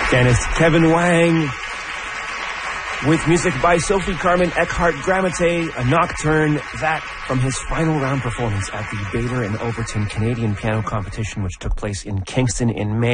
Pianist Kevin Wang with music by Sophie Carmen Eckhart Gramate, a nocturne, that from his final round performance at the Baylor and Overton Canadian Piano Competition, which took place in Kingston in May.